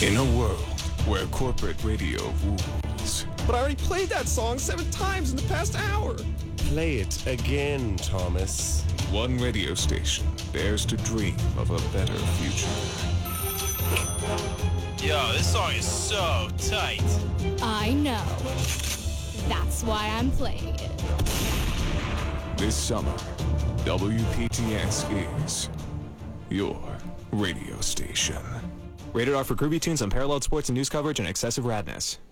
In a world where corporate radio rules. But I already played that song 7 times in the past hour. Play it again, Thomas. One radio station dares to dream of a better future. Yo, this song is so tight. I know. That's why I'm playing it. This summer, WPTX is your radio station. Rated R for groovy tunes, unparalleled sports and news coverage, and excessive radness.